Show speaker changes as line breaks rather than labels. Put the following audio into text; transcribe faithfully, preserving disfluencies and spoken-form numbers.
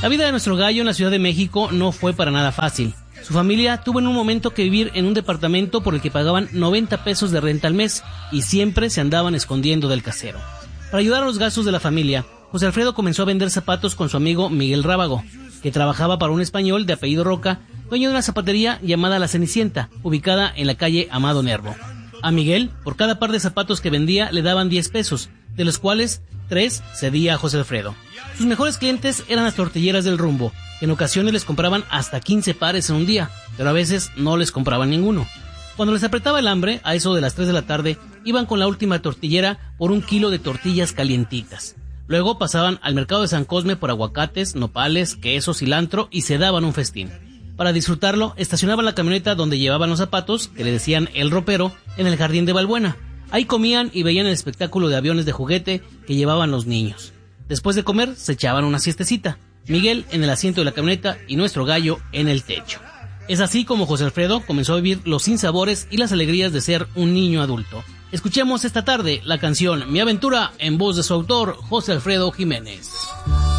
La vida de nuestro gallo en la Ciudad de México no fue para nada fácil. Su familia tuvo en un momento que vivir en un departamento por el que pagaban noventa pesos de renta al mes y siempre se andaban escondiendo del casero. Para ayudar a los gastos de la familia, José Alfredo comenzó a vender zapatos con su amigo Miguel Rábago, que trabajaba para un español de apellido Roca, dueño de una zapatería llamada La Cenicienta, ubicada en la calle Amado Nervo. A Miguel, por cada par de zapatos que vendía, le daban diez pesos, de los cuales tres cedía a José Alfredo. Sus mejores clientes eran las tortilleras del Rumbo, que en ocasiones les compraban hasta quince pares en un día, pero a veces no les compraban ninguno. Cuando les apretaba el hambre, a eso de las tres de la tarde, iban con la última tortillera por un kilo de tortillas calientitas. Luego pasaban al mercado de San Cosme por aguacates, nopales, queso, cilantro y se daban un festín. Para disfrutarlo, estacionaban la camioneta donde llevaban los zapatos, que le decían El Ropero, en el jardín de Balbuena. Ahí comían y veían el espectáculo de aviones de juguete que llevaban los niños. Después de comer, se echaban una siestecita. Miguel en el asiento de la camioneta y nuestro gallo en el techo. Es así como José Alfredo comenzó a vivir los sinsabores y las alegrías de ser un niño adulto. Escuchemos esta tarde la canción Mi Aventura en voz de su autor, José Alfredo Jiménez.